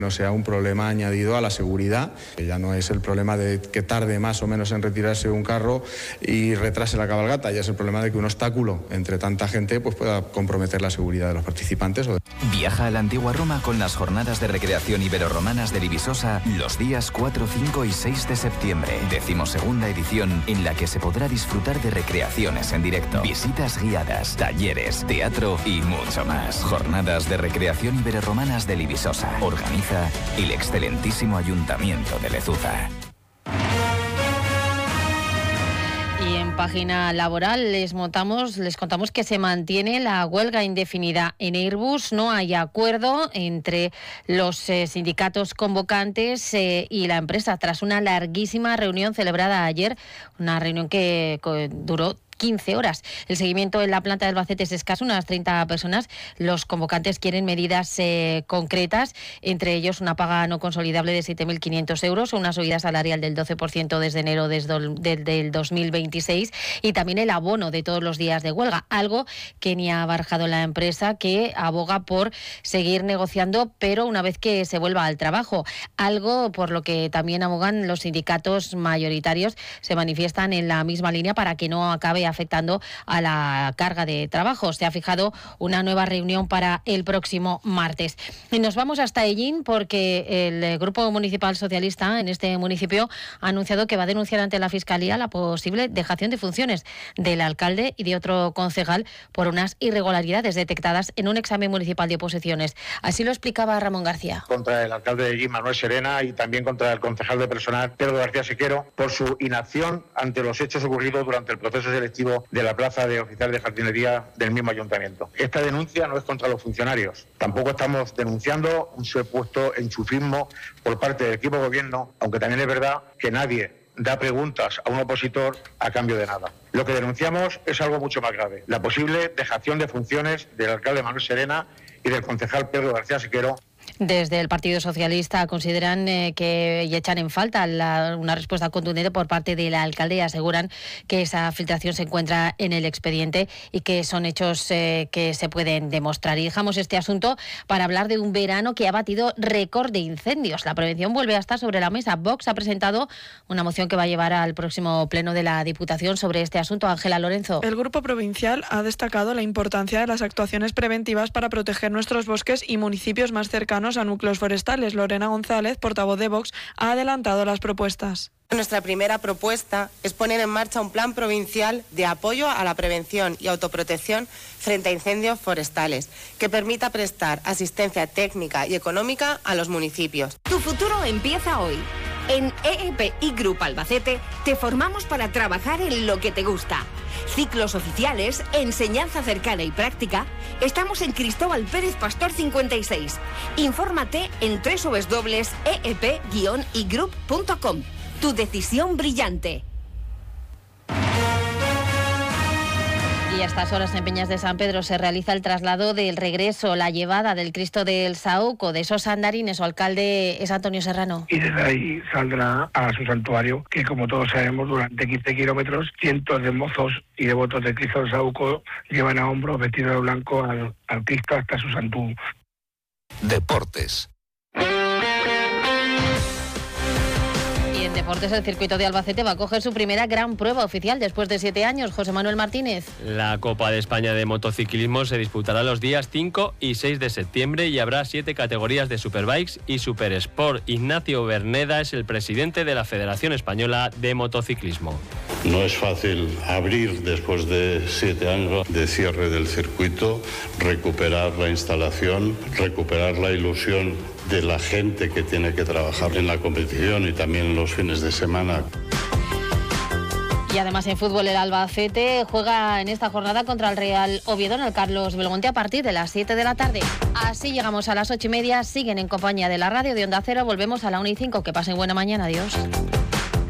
no sea un problema añadido a la seguridad, que ya no es el problema de que tarde más o menos en retirarse un carro y retrase la cabalgata, ya es el problema de que un obstáculo entre tanta gente pues pueda comprometer la seguridad de los participantes. Viaja a la antigua Roma con las jornadas de recreación ibero-romanas de Libisosa los días 4, 5 y 6 de septiembre. 12ª edición en la que se podrá disfrutar de recreaciones en directo, visitas guiadas, talleres, teatro y mucho más. Jornadas de recreación ibero-romanas de Libisosa. Organiza el excelentísimo Ayuntamiento de Lezuza. Y en página laboral les contamos que se mantiene la huelga indefinida en Airbus. No hay acuerdo entre los sindicatos convocantes y la empresa tras una larguísima reunión celebrada ayer, una reunión que duró 15 horas. El seguimiento en la planta de Albacete es escaso, unas 30 personas. Los convocantes quieren medidas concretas, entre ellos una paga no consolidable de 7.500 euros o una subida salarial del 12% desde enero del 2026 y también el abono de todos los días de huelga, algo que ni ha barajado la empresa, que aboga por seguir negociando, pero una vez que se vuelva al trabajo, algo por lo que también abogan los sindicatos mayoritarios. Se manifiestan en la misma línea para que no acabe afectando a la carga de trabajo. Se ha fijado una nueva reunión para el próximo martes. Y nos vamos hasta Ellín porque el Grupo Municipal Socialista en este municipio ha anunciado que va a denunciar ante la Fiscalía la posible dejación de funciones del alcalde y de otro concejal por unas irregularidades detectadas en un examen municipal de oposiciones. Así lo explicaba Ramón García. Contra el alcalde de Ellín, Manuel Serena, y también contra el concejal de personal, Pedro García Sequero, por su inacción ante los hechos ocurridos durante el proceso selectivo de la plaza de oficial de jardinería del mismo ayuntamiento. Esta denuncia no es contra los funcionarios. Tampoco estamos denunciando un supuesto enchufismo por parte del equipo de gobierno, aunque también es verdad que nadie da preguntas a un opositor a cambio de nada. Lo que denunciamos es algo mucho más grave: la posible dejación de funciones del alcalde Manuel Serena y del concejal Pedro García Sequero. Desde el Partido Socialista consideran que y echan en falta una respuesta contundente por parte del alcalde y aseguran que esa filtración se encuentra en el expediente y que son hechos que se pueden demostrar. Y dejamos este asunto para hablar de un verano que ha batido récord de incendios. La prevención vuelve a estar sobre la mesa. Vox ha presentado una moción que va a llevar al próximo pleno de la Diputación sobre este asunto. Ángela Lorenzo. El Grupo Provincial ha destacado la importancia de las actuaciones preventivas para proteger nuestros bosques y municipios más cercanos a núcleos forestales. Lorena González, portavoz de Vox, ha adelantado las propuestas. Nuestra primera propuesta es poner en marcha un plan provincial de apoyo a la prevención y autoprotección frente a incendios forestales, que permita prestar asistencia técnica y económica a los municipios. Tu futuro empieza hoy. En EEPI Group Albacete te formamos para trabajar en lo que te gusta. Ciclos oficiales, enseñanza cercana y práctica. Estamos en Cristóbal Pérez Pastor 56. Infórmate en www.eep-igroup.com. Tu decisión brillante. Y a estas horas en Peñas de San Pedro se realiza el traslado del regreso, la llevada del Cristo del Saúco, de esos andarines. Su alcalde es Antonio Serrano. Y desde ahí saldrá a su santuario, que como todos sabemos, durante 15 kilómetros, cientos de mozos y devotos del Cristo del Saúco llevan a hombros vestidos de blanco al Cristo hasta su santuario. Deportes. En deportes, el circuito de Albacete va a coger su primera gran prueba oficial después de 7 años. José Manuel Martínez. La Copa de España de motociclismo se disputará los días 5 y 6 de septiembre y habrá 7 categorías de Superbikes y Supersport. Ignacio Berneda es el presidente de la Federación Española de Motociclismo. No es fácil abrir después de 7 años de cierre del circuito, recuperar la instalación, recuperar la ilusión de la gente que tiene que trabajar en la competición y también en los fines de semana. Y además en fútbol el Albacete juega en esta jornada contra el Real Oviedo en el Carlos Belmonte a partir de las 7 de la tarde. Así llegamos a las 8:30. Siguen en compañía de la radio de Onda Cero. Volvemos a la 1:05. Que pasen buena mañana. Adiós.